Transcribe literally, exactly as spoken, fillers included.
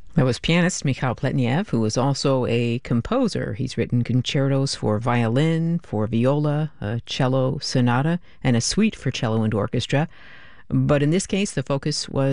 That was pianist Mikhail Pletnev, who is also a composer. He's written concertos for violin, for viola, a cello sonata, and a suite for cello and orchestra. But in this case, the focus was